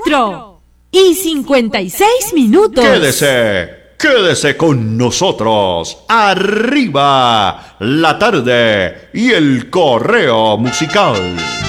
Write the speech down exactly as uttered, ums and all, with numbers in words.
cuatro y cincuenta y seis minutos. Quédese. Quédese con nosotros. Arriba la tarde y el correo musical.